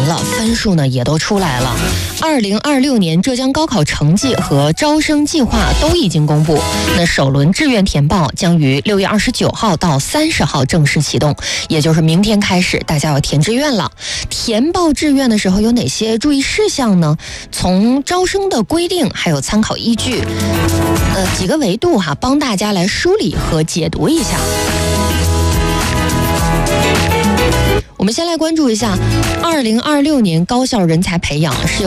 了，分数呢也都出来了。2026年浙江高考成绩和招生计划都已经公布，那首轮志愿填报将于6月29号到30号正式启动，也就是明天开始大家要填志愿了。填报志愿的时候有哪些注意事项呢？从招生的规定还有参考依据，几个维度帮大家来梳理和解读一下。我们先来关注一下2026年高校人才培养是由